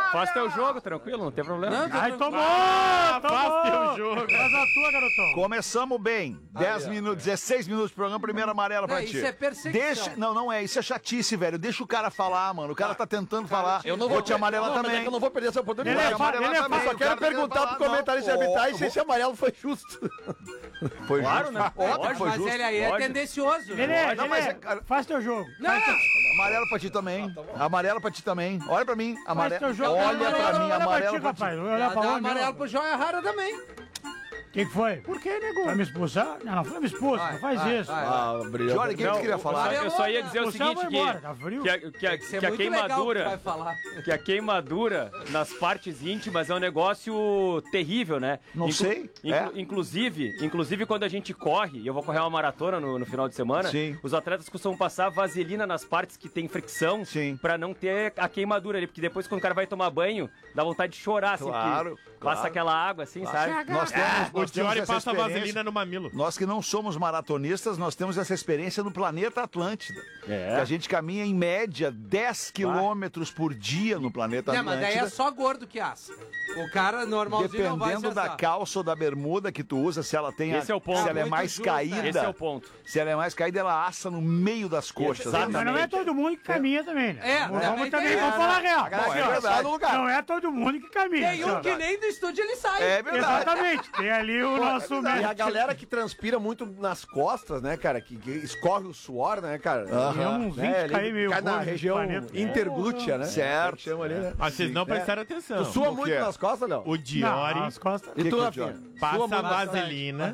Faz teu jogo, tranquilo, não tem problema. Não, Ai, tomou! Faz teu jogo. Faz a tua, garotão. Começamos bem. 10 minutos, 16 minutos de programa, primeiro amarelo pra Não, ti. isso é perseguição. Não é. Isso é chatice, velho. Deixa o cara falar, mano. O cara tá tentando falar. Eu não vou te amarelar mas é também. que eu não vou perder essa oportunidade. Ele é fa- ele é Eu só quero perguntar pro comentarista de arbitragem se esse amarelo foi justo. Foi Claro, justo. né? Óbvio que foi Mas justo. ele aí é Pode. tendencioso. Lelê, Não, mas Lelê, é- faz teu jogo. Não, Amarelo pra ti também. Amarelo pra ti também. Olha pra mim. Faz teu jogo. Olha pra mim, Olha pra amarelo ti, pra ti. rapaz. Olha pra dá onde? amarelo pro Joia Rara também. O que foi? Por que, nego? Vai me expulsar? Não foi me expulso. Não faz isso. Johnny, o que tu queria falar? Eu só ia dizer o Expulsar, seguinte, vou embora, tá frio. Isso é que a muito legal que tu vai queimadura... falar. Que a queimadura nas partes íntimas é um negócio terrível, né? Não sei. Inclusive, quando a gente corre, e eu vou correr uma maratona no final de semana, Sim. os atletas costumam passar vaselina nas partes que tem fricção, Sim. pra não ter a queimadura ali, porque depois quando o cara vai tomar banho, dá vontade de chorar, assim, Claro, porque claro. passa aquela água, assim, sabe? Nós temos, O nós temos Diori essa passa experiência. vaselina no mamilo. Nós que não somos maratonistas, nós temos essa experiência no planeta Atlântida. É. Que a gente caminha em média 10 quilômetros por dia no planeta Não, mas daí Atlântida. é só gordo que assa. O cara normalzinho não vai se Dependendo da assar. calça ou da bermuda que tu usa, se ela tem Esse é o ponto. se ela é Muito mais justo, caída, Esse é o ponto. se ela é mais caída, ela assa no meio das coxas. Exatamente. Mas não é todo mundo que caminha também, né? É, vamos também também, tem vamos essa. falar a real. Bom, é Assim, ó, verdade. Não é todo mundo que caminha. Tem assim, um ó. que nem do estúdio ele sai. É verdade. Exatamente. Tem ali o nosso E a médico. galera que transpira muito nas costas, né, cara? Que escorre o suor, né, cara? Tem uns 20 ali cair meio cai na gordo região nesse planeta. interglútea, né? Certo. Chama ali, né? Mas vocês não Sim. prestaram atenção. Tu sua O muito quê? nas costas, Léo? O Diori Não, as costas. E tu, que Rafinha? passa Sua muito vaselina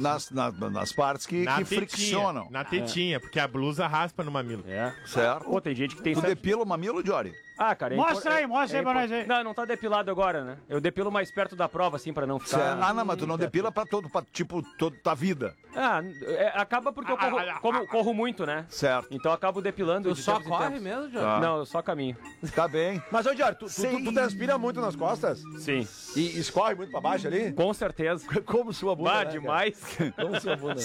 nas partes que friccionam. Na tetinha, porque a blusa raspa no mamilo. É. Certo. Pô, tem gente que tem... Tu depila o mamilo, Jory? Ah, cara... Mostra aí pra nós aí. Não, não tá depilado agora, né? Eu depilo mais perto da prova, assim, pra não ficar... Certo. Ah, não, mas tu não depila pra toda tua vida. Ah, acaba porque eu corro muito, né? Certo. Então eu acabo depilando. Tu de só tempos em corre tempos. mesmo, Jorge? Tá. Não, eu só caminho. Tá bem. Mas, ô, Diori, tu transpira muito nas costas? Sim, E escorre muito pra baixo ali? com certeza. Como sua bunda, Bah, né, cara? demais. Como sua bunda.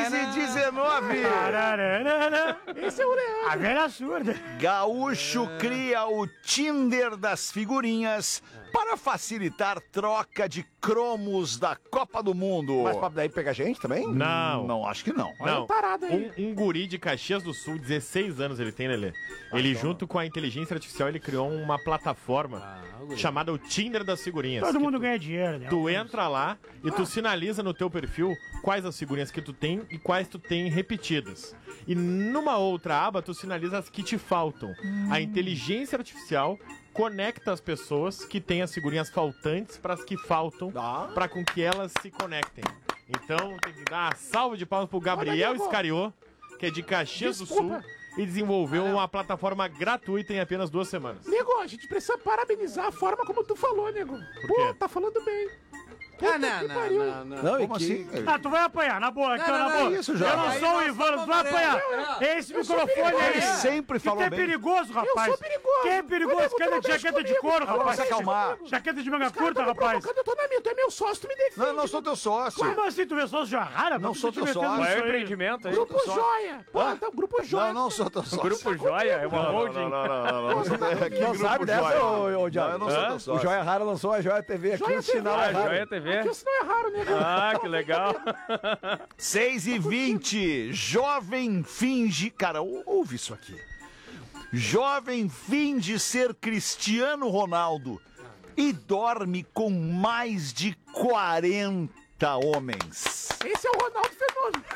6h19. Tararana. Esse é o Leandro. A velha surda. Gaúcho cria o Tinder das figurinhas para facilitar troca de cromos da Copa do Mundo. Mas pra daí pegar gente também? Não. Não, acho que não. Não, tarado aí. um guri de Caxias do Sul, 16 anos ele tem, Lelê. Ele, junto com a inteligência artificial, ele criou uma plataforma chamada o Tinder das figurinhas. Todo que mundo ganha dinheiro, né? Tu entra lá e tu sinaliza no teu perfil quais as figurinhas que tu tem e quais tu tem repetidas. E numa outra aba, tu sinaliza as que te faltam. A inteligência artificial conecta as pessoas que têm as figurinhas faltantes para as que faltam, para com que elas se conectem. Então, tem que dar uma salva de palmas pro Gabriel Olha, Scariô, que é de Caxias do Sul, e desenvolveu uma plataforma gratuita em apenas 2 semanas. Nego, a gente precisa parabenizar a forma como tu falou, nego. Pô, quê? tá falando bem. Ah, não. Não, Como assim? Ah, tu vai apanhar, na boa, aqui, ó, na não, boa. é isso, Jorge. Eu não Aí sou o nós Ivano, tu vai somos apanhar. amarelo. Esse microfone aí. Ele sempre Que falou é bem. perigoso, rapaz. sou perigoso. Quem é perigoso? Olha, Que anda de tu não jaqueta mexe de couro, comigo. rapaz. Vamos se acalmar. Jaqueta de manga curta, Cara, rapaz. eu tô na minha, tu é meu sócio, tu me defende. Não, eu não sou teu sócio. Como assim, tu vê só já rara? Não sou teu sócio. Qual é o empreendimento aí? Grupo Joia. Pô, tá o Grupo Joia. Não, não sou teu sócio. Grupo Joia? É uma holding? Não. Que Não grupo sabe dessa, Joia? ô, Diori? Não, eu não sou teu O sócio. Joia Rara lançou a Joia TV aqui, Joia o sinal Ah, é raro. Joia TV? Porque isso não é raro, nego. Ah, que legal. 6h20, jovem finge... Cara, ouve isso aqui. Jovem finge ser Cristiano Ronaldo e dorme com mais de 40 homens. Esse é o Ronaldo Fenômeno.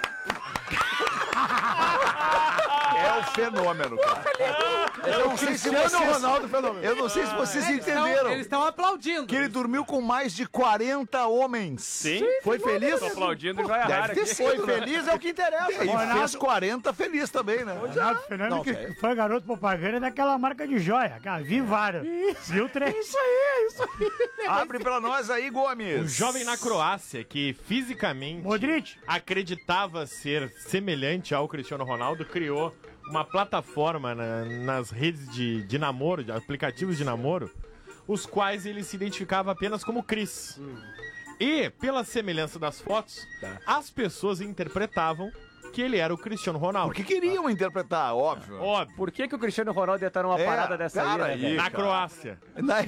É o fenômeno, cara. Eu não sei se vocês... Ronaldo Fenômeno. Eu não sei se vocês entenderam. Eles estão aplaudindo. Que ele dormiu com mais de 40 homens. Sim. Foi feliz? Tô aplaudindo e Joia Rara Deve ter aqui. sido, Foi né? feliz é o que interessa. E fez 40 feliz também, né? Ronaldo Fenômeno, que foi garoto propaganda daquela marca de joia. Cara, vi vários. Viu 3. Isso aí. Abre pra nós aí, Gomes. Um jovem na Croácia que fisicamente Modric. acreditava ser semelhante ao Cristiano Ronaldo criou uma plataforma nas redes de namoro, de aplicativos de namoro, os quais ele se identificava apenas como Cris. E, pela semelhança das fotos, as pessoas interpretavam que ele era o Cristiano Ronaldo. Porque queriam interpretar, óbvio. Óbvio. Por que o Cristiano Ronaldo ia estar numa parada dessa aí, cara, né, velho? Na Croácia. Na